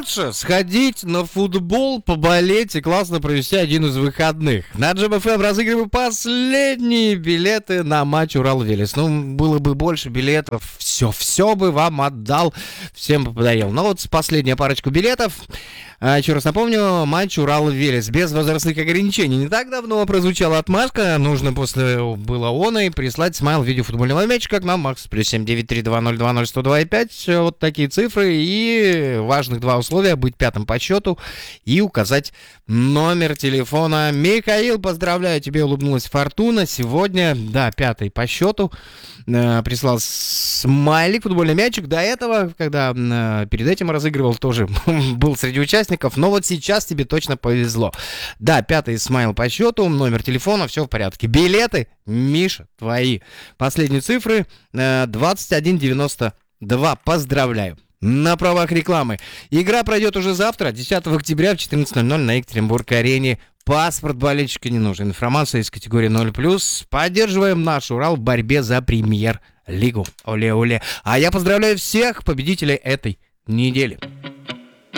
лучше сходить на футбол, поболеть и классно провести один из выходных. На Джем ФМ разыгрываю последние билеты на матч Урал-Велес. Ну, было бы больше билетов, все бы вам отдал, всем бы подарил. Но вот последняя парочку билетов. Еще раз напомню, матч Урал-Велес без возрастных ограничений. Не так давно прозвучала отмашка. Нужно после было оной прислать смайл в виде футбольного мяча, как нам, Макс, плюс 79320201025. Вот такие цифры. И важных два условия: быть пятым по счету и указать номер телефона. Михаил, поздравляю, тебе улыбнулась фортуна. Сегодня, да, пятый по счету. Прислал смайлик, футбольный мячик. До этого, когда перед этим разыгрывал, тоже был среди участников. Но вот сейчас тебе точно повезло. Да, пятый смайл по счету, номер телефона, все в порядке. Билеты, Миша, твои. Последние цифры 2192. Поздравляю. На правах рекламы. Игра пройдет уже завтра, 10 октября в 14:00 на Екатеринбург-арене. Паспорт болельщика не нужен. Информация из категории 0+. Поддерживаем наш Урал в борьбе за премьер-лигу. Оле-оле. А я поздравляю всех победителей этой недели.